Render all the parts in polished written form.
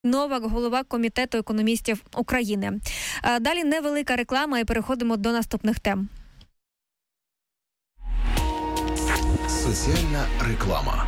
Новак, голова Комітету економістів України. Далі невелика реклама і переходимо до наступних тем. Соціальна реклама.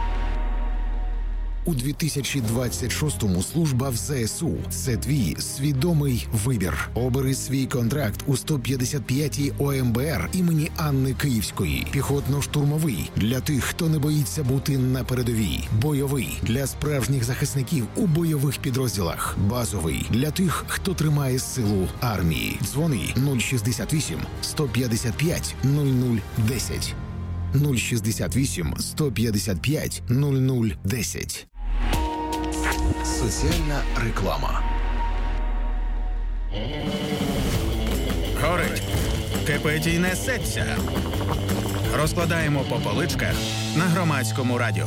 У 2026-му служба в ЗСУ – це твій свідомий вибір. Обери свій контракт у 155-й ОМБР імені Анни Київської. Піхотно-штурмовий – для тих, хто не боїться бути на передовій. Бойовий – для справжніх захисників у бойових підрозділах. Базовий – для тих, хто тримає силу армії. Дзвони 068 155 0010. 068 155 0010. Соціальна реклама. Горить, кипить і несеться. Розкладаємо по поличках на Громадському радіо.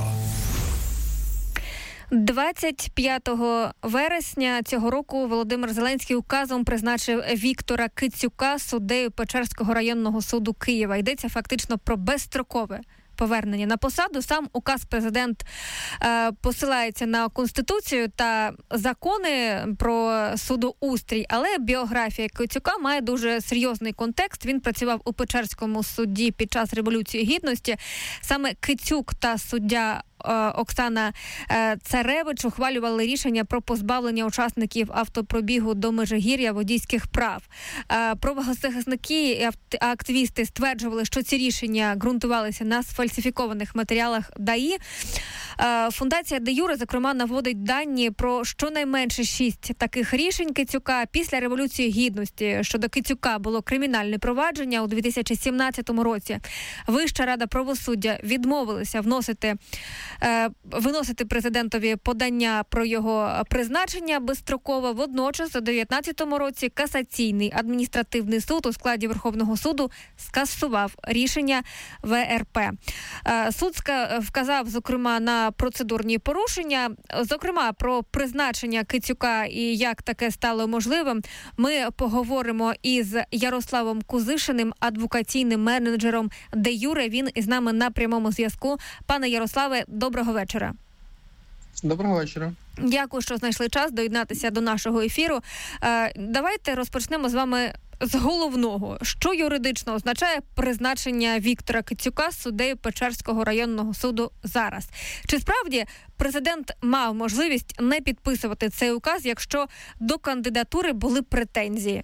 25 вересня цього року Володимир Зеленський указом призначив Віктора Кицюка суддею Печерського районного суду Києва. Йдеться фактично про безстрокове повернення на посаду. Сам указ президент посилається на Конституцію та закони про судоустрій, але біографія Кицюка має дуже серйозний контекст. Він працював у Печерському суді під час Революції Гідності. Саме Кицюк та суддя Оксана Царевич ухвалювали рішення про позбавлення учасників автопробігу до Межигір'я водійських прав. Правозахисники і активісти стверджували, що ці рішення ґрунтувалися на сфальсифікованих матеріалах ДАІ. Фундація Де Юре, зокрема, наводить дані про щонайменше 6 таких рішень Кицюка. Після Революції Гідності щодо Кицюка було кримінальне провадження. У 2017 році Вища рада правосуддя відмовилася виносити президентові подання про його призначення безстроково. Водночас у 2019 році Касаційний адміністративний суд у складі Верховного суду скасував рішення ВРП. Суд вказав, зокрема, на процедурні порушення, зокрема, про призначення Кицюка і як таке стало можливим. Ми поговоримо із Ярославом Кузишиним, адвокаційним менеджером Де Юре. Він із нами на прямому зв'язку. Пане Ярославе, доброго вечора. Доброго вечора. Дякую, що знайшли час доєднатися до нашого ефіру. Давайте розпочнемо з вами з головного. Що юридично означає призначення Віктора Кицюка суддею Печерського районного суду зараз? Чи справді президент мав можливість не підписувати цей указ, якщо до кандидатури були претензії?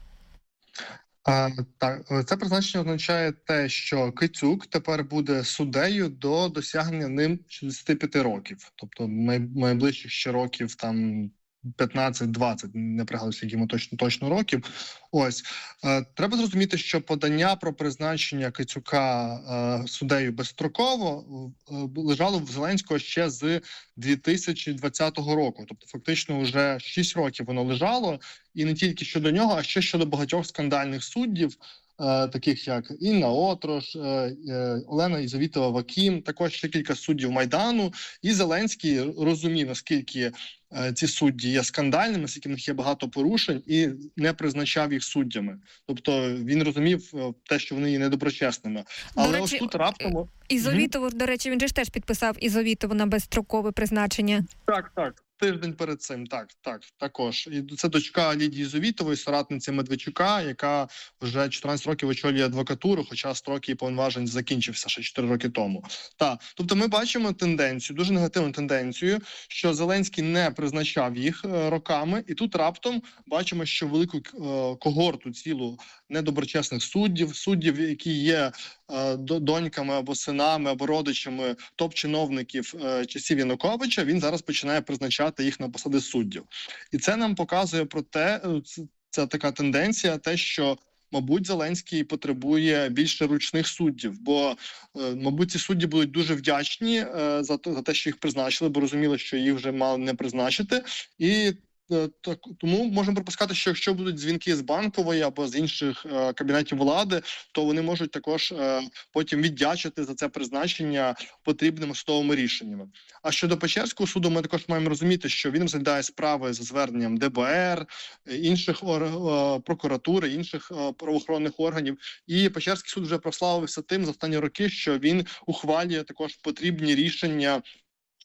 Так, це призначення означає те, що Кицюк тепер буде суддею до досягнення ним 65 років. Тобто найближчих ще років там 15-20, не пригадую, скільки йому точно років. Ось. Треба зрозуміти, що подання про призначення Кицюка суддею безстроково лежало в Зеленського ще з 2020 року. Тобто фактично вже 6 років воно лежало, і не тільки щодо нього, а ще щодо багатьох скандальних суддів, таких як Інна Отрош, Олена Єлизаветова-Вакім, також ще кілька суддів Майдану. І Зеленський розумів, наскільки ці судді є скандальними, наскільки в них є багато порушень, і не призначав їх суддями. Тобто він розумів те, що вони є недоброчесними. Але ось тут раптом... Ізовітову, до речі, він же ж теж підписав Ізовітову на безстрокове призначення. Так. Тиждень перед цим, також. І це дочка Лідії Ізовітової, соратниці Медведчука, яка вже 14 років очолює адвокатуру, хоча строк її повноважень закінчився ще 4 роки тому. Тобто ми бачимо тенденцію, дуже негативну тенденцію, що Зеленський не призначав їх роками, і тут раптом бачимо, що велику когорту цілу недоброчесних суддів, які є доньками або синами, або родичами топ-чиновників часів Януковича, він зараз починає призначати їх на посади суддів. І це нам показує про те, це така тенденція, те, що, мабуть, Зеленський потребує більше ручних суддів, бо, мабуть, ці судді будуть дуже вдячні за те, що їх призначили, бо розуміли, що їх вже мали не призначити. І тому можемо припускати, що якщо будуть дзвінки з Банкової або з інших кабінетів влади, то вони можуть також потім віддячити за це призначення потрібними судовими рішеннями. А щодо Печерського суду, ми також маємо розуміти, що він розглядає справи за зверненням ДБР, інших прокуратури, інших правоохоронних органів. І Печерський суд вже прославився тим за останні роки, що він ухвалює також потрібні рішення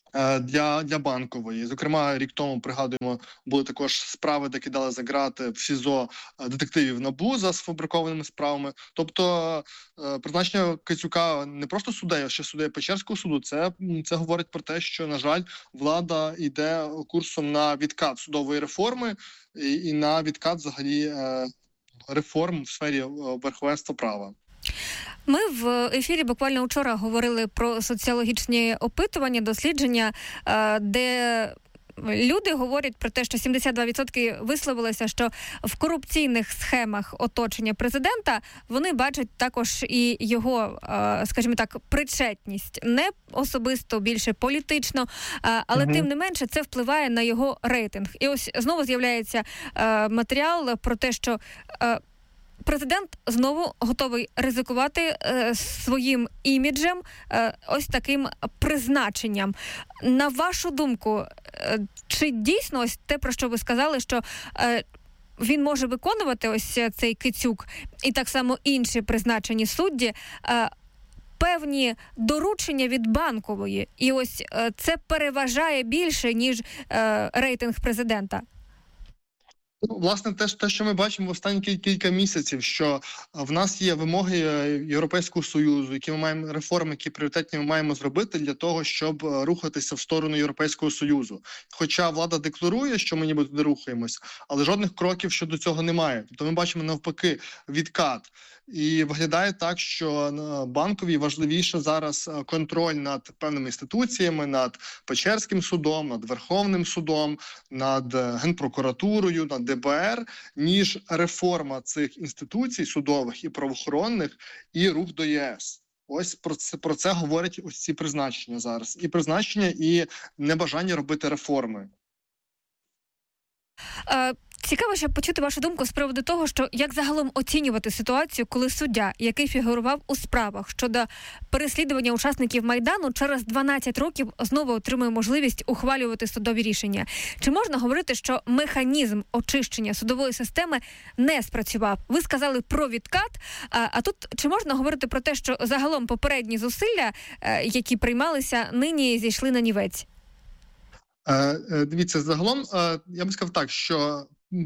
для Банкової. Зокрема, рік тому, пригадуємо, були також справи, де кидали за ґрати в СІЗО детективів НАБУ за сфабрикованими справами. Тобто призначення Кицюка не просто суддею, а ще суддею Печерського суду, це говорить про те, що, на жаль, влада йде курсом на відкат судової реформи і на відкат взагалі реформ в сфері верховенства права. Ми в ефірі буквально вчора говорили про соціологічні опитування, дослідження, де люди говорять про те, що 72% висловилися, що в корупційних схемах оточення президента вони бачать також і його, скажімо так, причетність. Не особисто, більше політично, але тим не менше це впливає на його рейтинг. І ось знову з'являється матеріал про те, що президент знову готовий ризикувати своїм іміджем, ось таким призначенням. На вашу думку, чи дійсно ось те, про що ви сказали, що він може виконувати ось цей Кицюк і так само інші призначені судді, певні доручення від Банкової, і ось це переважає більше, ніж рейтинг президента? Власне, те, що ми бачимо в останні кілька місяців, що в нас є вимоги Європейського Союзу, які ми маємо реформи, які пріоритетні ми маємо зробити для того, щоб рухатися в сторону Європейського Союзу. Хоча влада декларує, що ми ніби туди рухаємось, але жодних кроків щодо цього немає. Тобто ми бачимо навпаки відкат. І виглядає так, що Банковій важливіше зараз контроль над певними інституціями, над Печерським судом, над Верховним судом, над Генпрокуратурою, над ДБР, ніж реформа цих інституцій судових і правоохоронних і рух до ЄС. Ось про це говорять ось ці призначення зараз. І призначення, і небажання робити реформи. Цікаво, щоб почути вашу думку з приводу того, що як загалом оцінювати ситуацію, коли суддя, який фігурував у справах щодо переслідування учасників Майдану, через 12 років знову отримує можливість ухвалювати судові рішення. Чи можна говорити, що механізм очищення судової системи не спрацював? Ви сказали про відкат, а тут чи можна говорити про те, що загалом попередні зусилля, які приймалися, нині зійшли на нівець? Дивіться, загалом, я би сказав так, що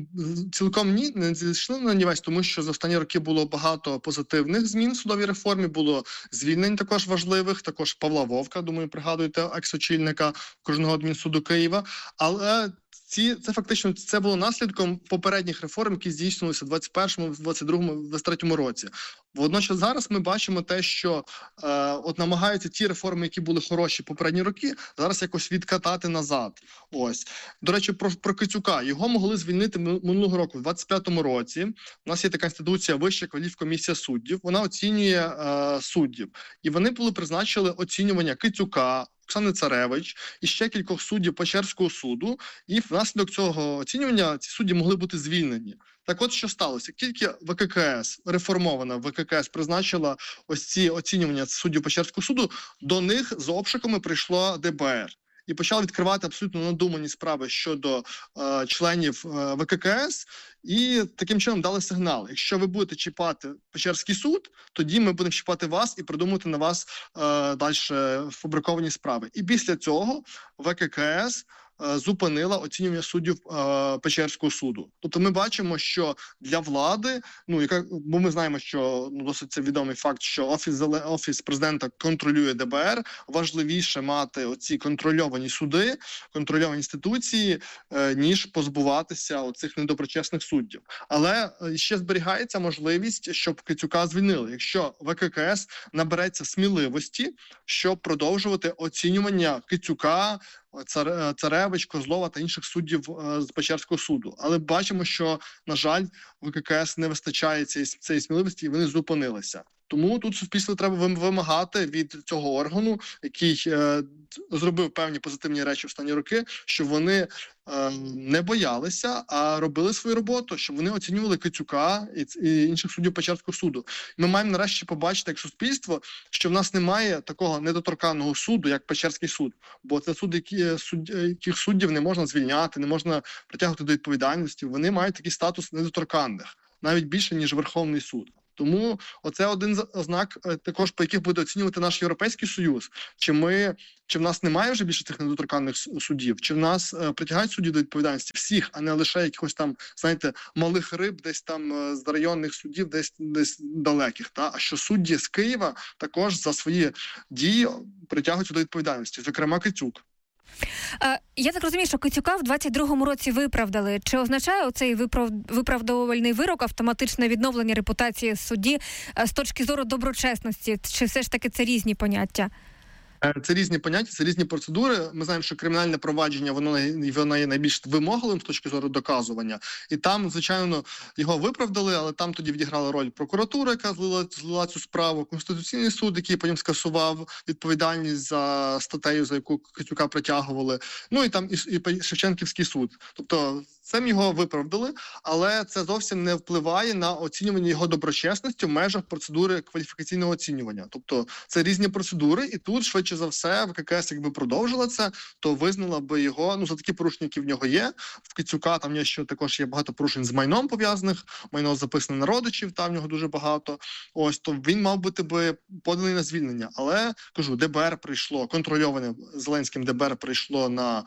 цілком ні, не зійшли на нівець, тому що за останні роки було багато позитивних змін в судовій реформі, було звільнень також важливих, також Павла Вовка, думаю, пригадуєте, екс-очільника окружного адмінсуду Києва, але це фактично це було наслідком попередніх реформ, які здійснилися в 21-му, 22-му, 23-му році. Водночас зараз ми бачимо те, що от намагаються ті реформи, які були хороші попередні роки, зараз якось відкатати назад. Ось. До речі, про Кицюка. Його могли звільнити минулого року, в 25-му році. У нас є така інституція Вища кваліфкомісія суддів. Вона оцінює суддів. І вони були призначили оцінювання Кицюка, Оксани Царевич і ще кількох суддів Печерського суду, і внаслідок цього оцінювання ці судді могли бути звільнені. Так от, що сталося? Тільки ВККС, реформована ВККС, призначила ось ці оцінювання суддів Печерського суду, до них з обшуками прийшло ДБР. І почали відкривати абсолютно надумані справи щодо членів ВККС, і таким чином дали сигнал. Якщо ви будете чіпати Печерський суд, тоді ми будемо чіпати вас і придумувати на вас далі фабриковані справи. І після цього ВККС зупинила оцінювання суддів Печерського суду. Тобто ми бачимо, що для влади, бо ми знаємо, що досить це відомий факт, що офіс президента контролює ДБР, важливіше мати оці контрольовані суди, контрольовані інституції, ніж позбуватися оцих недоброчесних суддів. Але ще зберігається можливість, щоб Кицюка звільнили, якщо ВККС набереться сміливості, щоб продовжувати оцінювання Кицюка, Царевич, Козлова та інших суддів з Печерського суду. Але бачимо, що, на жаль, ВККС не вистачає цієї сміливості, і вони зупинилися. Тому тут суспільство треба вимагати від цього органу, який зробив певні позитивні речі в останні роки, щоб вони не боялися, а робили свою роботу, щоб вони оцінювали Кицюка і інших суддів Печерського суду. Ми маємо нарешті побачити як суспільство, що в нас немає такого недоторканного суду, як Печерський суд. Бо це суд, яких суддів не можна звільняти, не можна притягувати до відповідальності. Вони мають такий статус недоторканних, навіть більше, ніж Верховний суд. Тому оце один з ознак також, по яких буде оцінювати наш Європейський Союз. Чи в нас немає вже більше цих недоторканних суддів? Чи в нас притягають суддів до відповідальності всіх, а не лише якихось там, знаєте, малих риб, десь там з районних суддів, десь далеких, а що судді з Києва також за свої дії притягуються до відповідальності, зокрема Кицюк. Я так розумію, що Кицюка в 22-му році виправдали. Чи означає оцей виправдовувальний вирок автоматичне відновлення репутації судді з точки зору доброчесності? Чи все ж таки це різні поняття? Це різні поняття, це різні процедури. Ми знаємо, що кримінальне провадження, воно є найбільш вимогливим з точки зору доказування. І там, звичайно, його виправдали, але там тоді відіграла роль прокуратура, яка злила цю справу, Конституційний суд, який потім скасував відповідальність за статтею, за яку Кицюка притягували. Ну і там і Шевченківський суд. Тобто цим його виправдали, але це зовсім не впливає на оцінювання його доброчесності в межах процедури кваліфікаційного оцінювання. Тобто це різні процедури, і тут швидше за все ВККС, якби продовжила це, то визнала би його, за такі порушення, які в нього є. В Кицюка там є ще також є багато порушень з майном пов'язаних, майно записане на родичів, там в нього дуже багато. Ось, то він мав бути би поданий на звільнення. Але, кажу, ДБР прийшло, контрольоване Зеленським ДБР прийшло на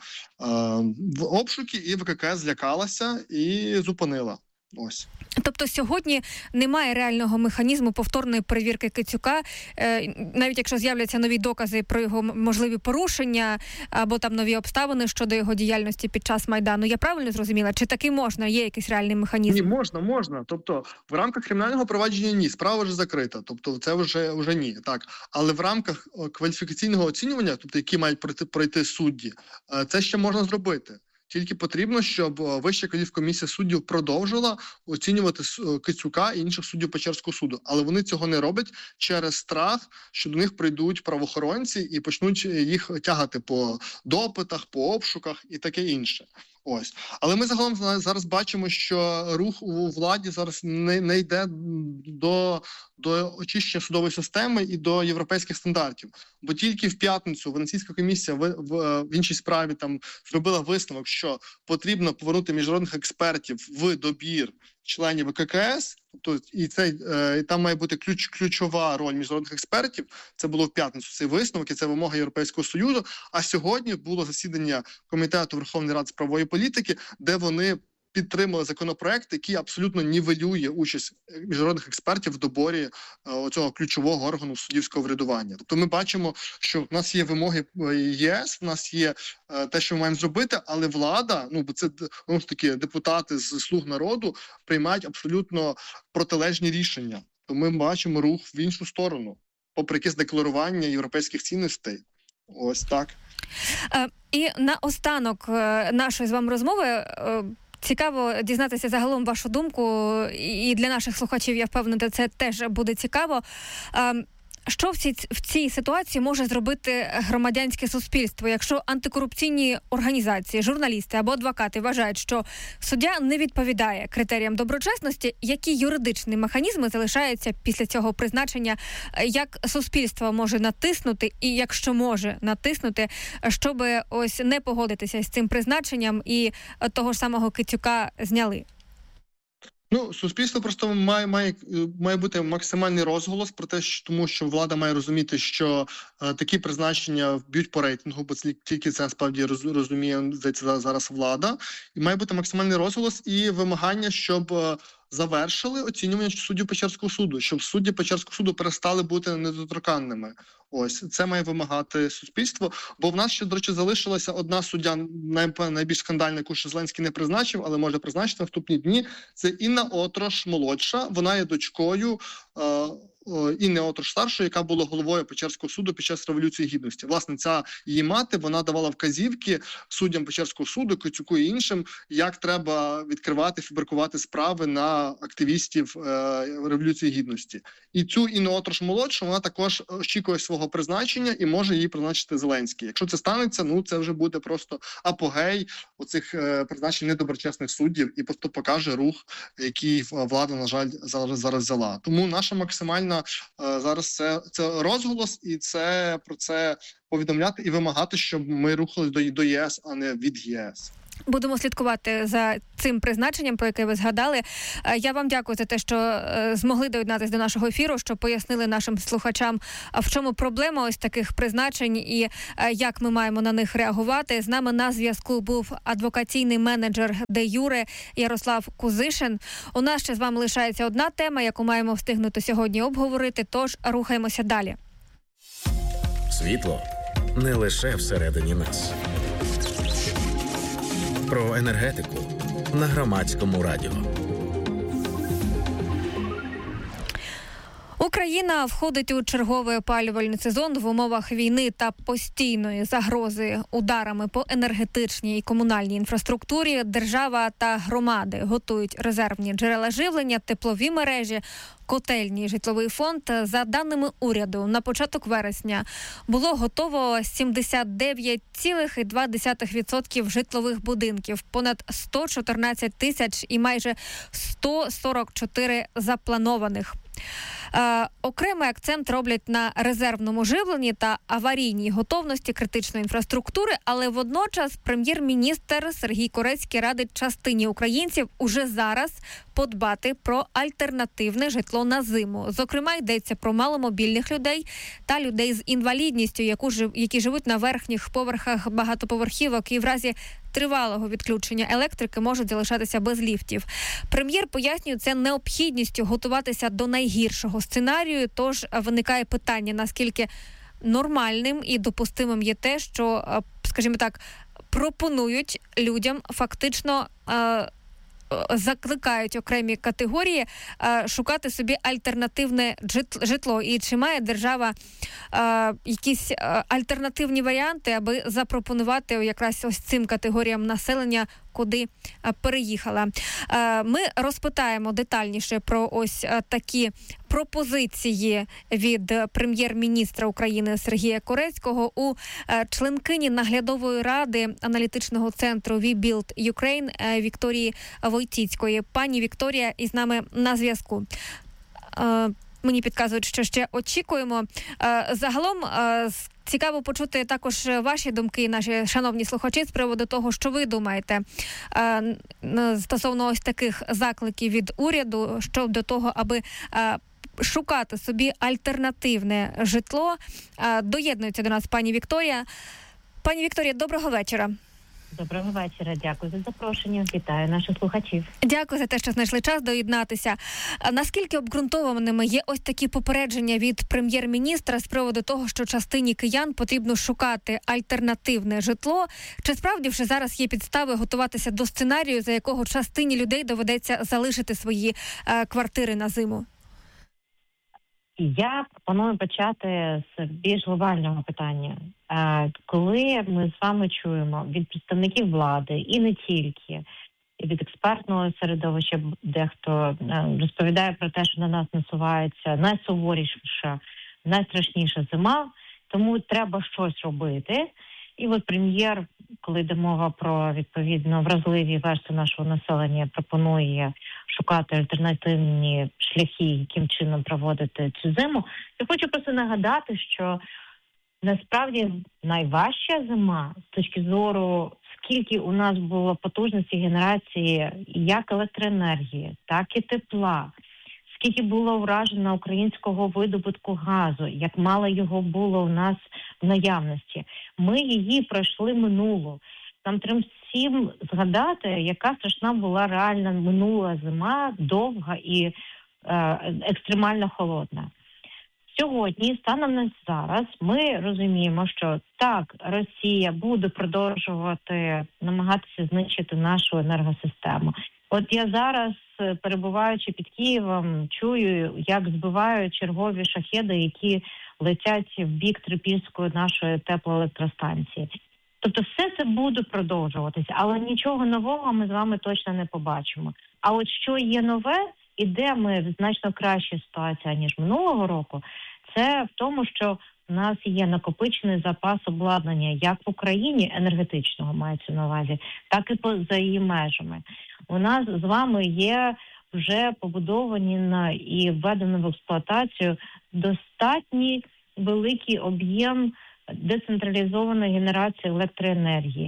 в обшуки, і ВККС злякалася і зупинила. Ось. Тобто сьогодні немає реального механізму повторної перевірки Кицюка, навіть якщо з'являться нові докази про його можливі порушення або там нові обставини щодо його діяльності під час Майдану. Я правильно зрозуміла? Чи таки можна? Є якийсь реальний механізм? Ні, можна. Тобто в рамках кримінального провадження ні, справа вже закрита. Тобто це вже ні. Так. Але в рамках кваліфікаційного оцінювання, тобто які мають пройти судді, це ще можна зробити. Тільки потрібно, щоб Вища кваліфкомісія суддів продовжила оцінювати Кицюка і інших суддів Печерського суду. Але вони цього не роблять через страх, що до них прийдуть правоохоронці і почнуть їх тягати по допитах, по обшуках і таке інше. Ось. Але ми загалом зараз бачимо, що рух у владі зараз не йде до очищення судової системи і до європейських стандартів. Бо тільки в п'ятницю Венеційська комісія в іншій справі там зробила висновок, що потрібно повернути міжнародних експертів в добір членів ВККС, тобто і там має бути ключова роль міжнародних експертів. Це було в п'ятницю, цей висновок, і це вимога Європейського Союзу. А сьогодні було засідання Комітету Верховної Ради з правової політики, де вони підтримали законопроект, який абсолютно нівелює участь міжнародних експертів в доборі цього ключового органу суддівського врядування. Тобто ми бачимо, що в нас є вимоги ЄС, в нас є те, що ми маємо зробити, але влада, бо це такі депутати з «Слуг народу» приймають абсолютно протилежні рішення. То ми бачимо рух в іншу сторону, попри якесь декларування європейських цінностей. Ось так. І наостанок нашої з вами розмови цікаво дізнатися загалом вашу думку, і для наших слухачів, я впевнена, це теж буде цікаво. Що в цій ситуації може зробити громадянське суспільство, якщо антикорупційні організації, журналісти або адвокати вважають, що суддя не відповідає критеріям доброчесності, які юридичні механізми залишаються після цього призначення, як суспільство може натиснути, і якщо може натиснути, щоб ось не погодитися з цим призначенням і того ж самого Кицюка зняли? Суспільство просто має бути максимальний розголос про те, тому що влада має розуміти, що такі призначення б'ють по рейтингу, бо тільки це насправді розуміє зараз влада. І має бути максимальний розголос і вимагання, щоб завершили оцінювання суддів Печерського суду, щоб судді Печерського суду перестали бути недоторканними. Ось, це має вимагати суспільство, бо в нас ще, до речі, залишилася одна суддя, найбільш скандальна, яку ще Зеленський не призначив, але може призначити в наступні дні. Це Інна Отрош молодша, вона є дочкою Інни Отрош старшої, яка була головою Печерського суду під час Революції Гідності. Власне, ця її мати, вона давала вказівки суддям Печерського суду, Кицюку і іншим, як треба відкривати, фабрикувати справи на активістів Революції Гідності. І цю Інну Отрош молодшу, вона також очікує свого призначення і може її призначити Зеленський. Якщо це станеться, це вже буде просто апогей оцих призначень недоброчесних суддів і просто покаже рух, який влада, на жаль, зараз взяла. Тому наша максимальна зараз це розголос, і це про це повідомляти і вимагати, щоб ми рухались до ЄС, а не від ЄС. Будемо слідкувати за цим призначенням, про яке ви згадали. Я вам дякую за те, що змогли доєднатися до нашого ефіру, що пояснили нашим слухачам, в чому проблема ось таких призначень і як ми маємо на них реагувати. З нами на зв'язку був адвокаційний менеджер де юре Ярослав Кузишин. У нас ще з вами лишається одна тема, яку маємо встигнути сьогодні обговорити, тож рухаємося далі. Світло не лише всередині нас. Про енергетику на Громадському радіо. Україна входить у черговий опалювальний сезон в умовах війни та постійної загрози ударами по енергетичній і комунальній інфраструктурі. Держава та громади готують резервні джерела живлення, теплові мережі, котельні і житловий фонд. За даними уряду, на початок вересня було готово 79,2% житлових будинків, понад 114 тисяч і майже 144 запланованих. Окремий акцент роблять на резервному живленні та аварійній готовності критичної інфраструктури, але водночас прем'єр-міністр Сергій Корецький радить частині українців уже зараз подбати про альтернативне житло на зиму. Зокрема, йдеться про маломобільних людей та людей з інвалідністю, які живуть на верхніх поверхах багатоповерхівок і в разі тривалого відключення електрики можуть залишатися без ліфтів. Прем'єр пояснює це необхідністю готуватися до найгіршого сценарію, тож виникає питання, наскільки нормальним і допустимим є те, що, скажімо так, пропонують людям фактично закликають окремі категорії шукати собі альтернативне житло. І чи має держава якісь альтернативні варіанти, аби запропонувати якраз ось цим категоріям населення, куди переїхала. Ми розпитаємо детальніше про ось такі пропозиції від прем'єр-міністра України Сергія Корецького у членкині наглядової ради аналітичного центру We Build Ukraine Вікторії Войтіцької. Пані Вікторія із нами на зв'язку. Мені підказують, що ще очікуємо. Загалом цікаво почути також ваші думки, наші шановні слухачі, з приводу того, що ви думаєте стосовно ось таких закликів від уряду щодо того, аби шукати собі альтернативне житло. Доєднується до нас пані Вікторія. Пані Вікторія, доброго вечора. Доброго вечора. Дякую за запрошення. Вітаю наших слухачів. Дякую за те, що знайшли час доєднатися. Наскільки обґрунтованими є ось такі попередження від прем'єр-міністра з приводу того, що частині киян потрібно шукати альтернативне житло? Чи справді вже зараз є підстави готуватися до сценарію, за якого частині людей доведеться залишити свої квартири на зиму? Я пропоную почати з більш глобального питання. Коли ми з вами чуємо від представників влади, і не тільки, і від експертного середовища, дехто розповідає про те, що на нас насувається найсуворіша, найстрашніша зима, тому треба щось робити. І от прем'єр, коли йде мова про, відповідно, вразливі верстви нашого населення, пропонує шукати альтернативні шляхи, яким чином проводити цю зиму. Я хочу просто нагадати, що насправді найважча зима з точки зору, скільки у нас було потужності генерації як електроенергії, так і тепла, скільки було вражено українського видобутку газу, як мало його було у нас в наявності. Ми її пройшли минулу. Нам треба всім згадати, яка страшна була реальна минула зима, довга і екстремально холодна. Сьогодні, станом на зараз, ми розуміємо, що так, Росія буде продовжувати намагатися знищити нашу енергосистему. От я зараз, перебуваючи під Києвом, чую, як збивають чергові шахеди, які летять в бік Трипільської нашої теплоелектростанції. Тобто все це буде продовжуватися, але нічого нового ми з вами точно не побачимо. А от що є нове, і де ми в значно кращій ситуації, ніж минулого року, це в тому, що у нас є накопичений запас обладнання як в Україні, енергетичного мається на увазі, так і поза її межами. У нас з вами є вже побудовані і введено в експлуатацію достатній великий об'єм децентралізованої генерації електроенергії.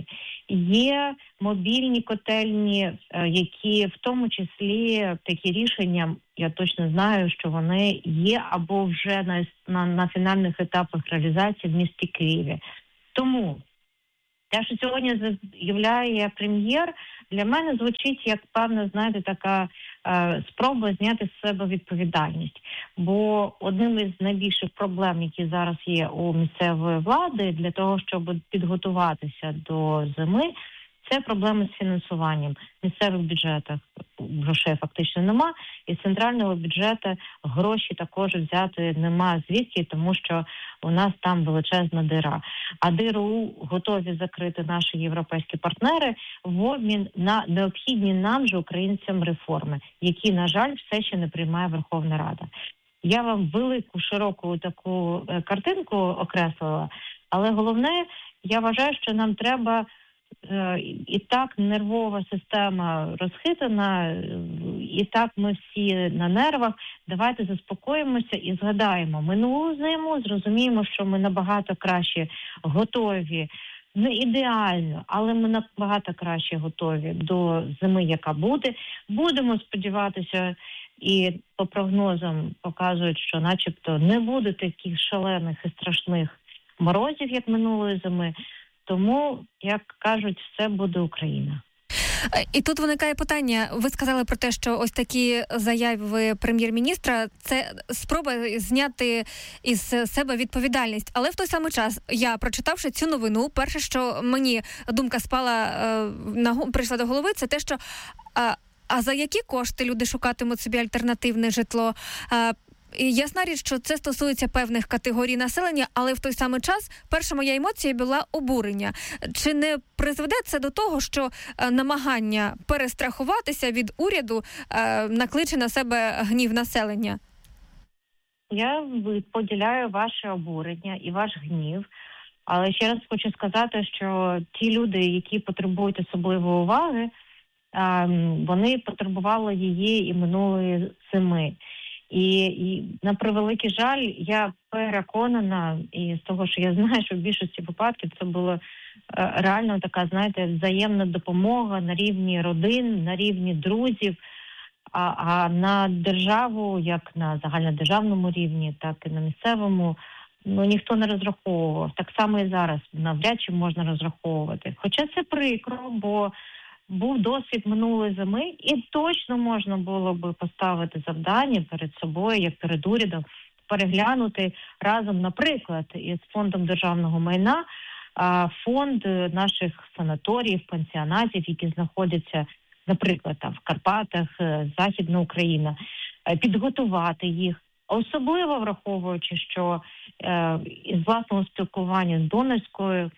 Є мобільні котельні, які в тому числі такі рішення, я точно знаю, що вони є або вже на фінальних етапах реалізації в місті Києві. Тому те, що сьогодні заявляє прем'єр, для мене звучить як певна, знаєте, така спроба зняти з себе відповідальність. Бо одним із найбільших проблем, які зараз є у місцевої влади для того, щоб підготуватися до зими, це проблеми з фінансуванням. В місцевих бюджетах грошей фактично нема, і з центрального бюджету гроші також взяти нема звідки, тому що у нас там величезна дира. А диру готові закрити наші європейські партнери в обмін на необхідні нам же, українцям, реформи, які, на жаль, все ще не приймає Верховна Рада. Я вам велику, широку таку картинку окреслила, але головне, я вважаю, що нам треба і так нервова система розхитана, і так ми всі на нервах. Давайте заспокоїмося і згадаємо минулу зиму, зрозуміємо, що ми набагато краще готові, не ідеально, але ми набагато краще готові до зими, яка буде. Будемо сподіватися, і по прогнозам показують, що начебто не буде таких шалених і страшних морозів, як минулої зими. Тому, як кажуть, все буде Україна. І тут виникає питання. Ви сказали про те, що ось такі заяви прем'єр-міністра – це спроба зняти із себе відповідальність. Але в той самий час, я, прочитавши цю новину, перше, що мені думка прийшла до голови, це те, що а за які кошти люди шукатимуть собі альтернативне житло? І ясна річ, що це стосується певних категорій населення, але в той самий час перша моя емоція була обурення. Чи не призведе це до того, що намагання перестрахуватися від уряду накличе на себе гнів населення? Я поділяю ваше обурення і ваш гнів, але ще раз хочу сказати, що ті люди, які потребують особливої уваги, вони потребували її і минулої зими. І на превеликий жаль, я переконана, і з того, що я знаю, що в більшості випадків це була реально така, знаєте, взаємна допомога на рівні родин, на рівні друзів, а на державу, як на загальнодержавному рівні, так і на місцевому, ніхто не розраховував. Так само і зараз навряд чи можна розраховувати. Хоча це прикро, бо був досвід минулої зими, і точно можна було би поставити завдання перед собою, як перед урядом, переглянути разом, наприклад, із Фондом державного майна, фонд наших санаторіїв, пансіонатів, які знаходяться, наприклад, там в Карпатах, Західна Україна, підготувати їх, особливо враховуючи, що із власного спілкування з донорською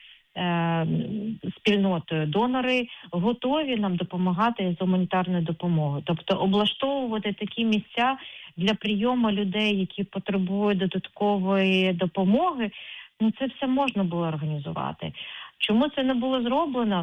спільнотою донори готові нам допомагати з гуманітарною допомогою. Тобто облаштовувати такі місця для прийому людей, які потребують додаткової допомоги, це все можна було організувати. Чому це не було зроблено?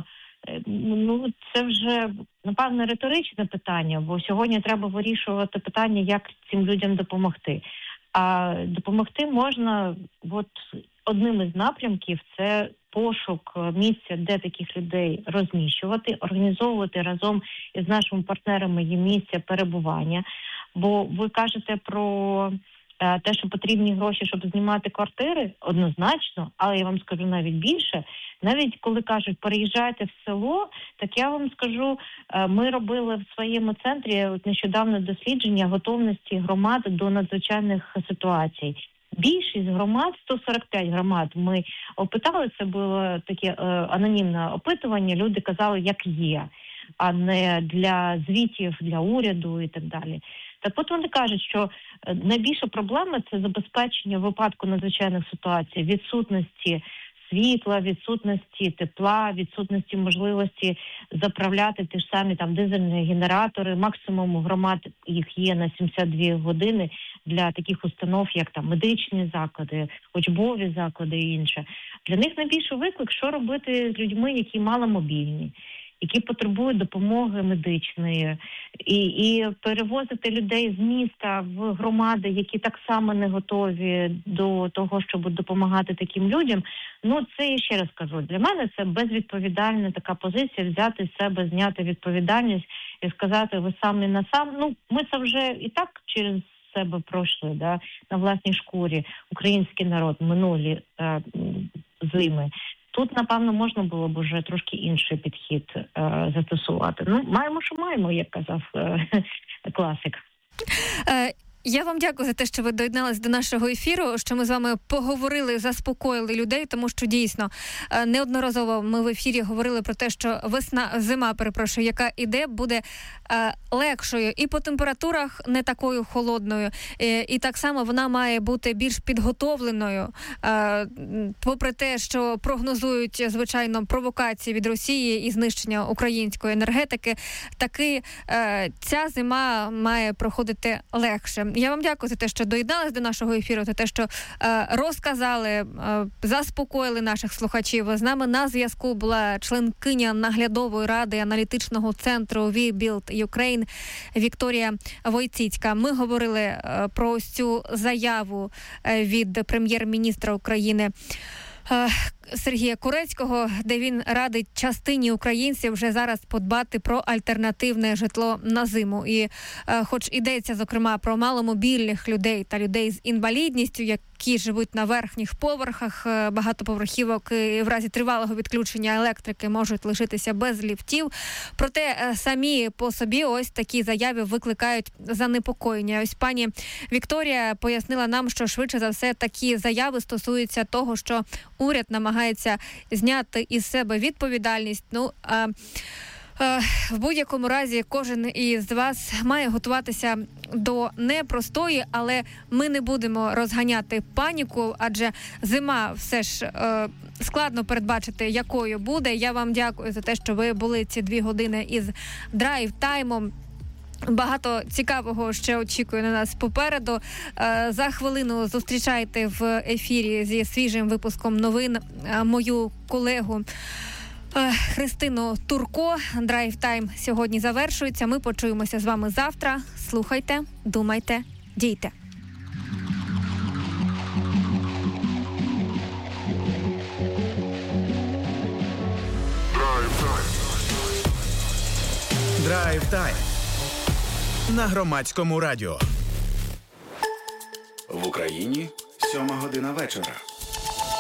Це вже, напевно, риторичне питання, бо сьогодні треба вирішувати питання, як цим людям допомогти. А допомогти можна, одним із напрямків – це пошук місця, де таких людей розміщувати, організовувати разом із нашими партнерами їм місця перебування. Бо ви кажете про те, що потрібні гроші, щоб знімати квартири, однозначно, але я вам скажу навіть більше. Навіть коли кажуть, переїжджайте в село, так я вам скажу, ми робили в своєму центрі нещодавно дослідження готовності громад до надзвичайних ситуацій. Більшість громад, 145 громад, ми опитали, це було таке анонімне опитування, люди казали, як є, а не для звітів, для уряду і так далі. Так от вони кажуть, що найбільша проблема – це забезпечення в випадку надзвичайних ситуацій, відсутності світла, відсутності тепла, відсутності можливості заправляти ті ж самі дизельні генератори. Максимум у громад їх є на 72 години для таких установ, як медичні заклади, учбові заклади і інше. Для них найбільший виклик, що робити з людьми, які маломобільні, які потребують допомоги медичної, і перевозити людей з міста в громади, які так само не готові до того, щоб допомагати таким людям. Це, я ще раз кажу, для мене це безвідповідальна така позиція, взяти з себе, зняти відповідальність і сказати, ви самі на сам. Ми це вже і так через себе пройшли, на власній шкурі, український народ, минулі зими. Тут, напевно, можна було б вже трошки інший підхід застосувати. Маємо, що маємо, як казав класик. Я вам дякую за те, що ви доєдналися до нашого ефіру, що ми з вами поговорили, заспокоїли людей, тому що дійсно неодноразово ми в ефірі говорили про те, що зима, яка іде, буде легшою і по температурах не такою холодною, і так само вона має бути більш підготовленою, попри те, що прогнозують, звичайно, провокації від Росії і знищення української енергетики, таки ця зима має проходити легше. Я вам дякую за те, що доєдналися до нашого ефіру, за те, що розказали, заспокоїли наших слухачів. З нами на зв'язку була членкиня наглядової ради аналітичного центру We Build Ukraine Вікторія Войціцька. Ми говорили про ось цю заяву від прем'єр-міністра України Сергія Курецького, де він радить частині українців вже зараз подбати про альтернативне житло на зиму. І хоч йдеться, зокрема, про маломобільних людей та людей з інвалідністю, які живуть на верхніх поверхах багатоповерхівок і в разі тривалого відключення електрики можуть лишитися без ліфтів. Проте самі по собі ось такі заяви викликають занепокоєння. Ось пані Вікторія пояснила нам, що швидше за все такі заяви стосуються того, що уряд намагається зняти із себе відповідальність. В будь-якому разі кожен із вас має готуватися до непростої, але ми не будемо розганяти паніку, адже зима все ж складно передбачити, якою буде. Я вам дякую за те, що ви були ці 2 години із драйв-таймом. Багато цікавого ще очікує на нас попереду. За хвилину зустрічайте в ефірі зі свіжим випуском новин мою колегу Христину Турко. Драйв-тайм сьогодні завершується. Ми почуємося з вами завтра. Слухайте, думайте, дійте. Драйв-тайм на Громадському радіо. В Україні 7:00 вечора.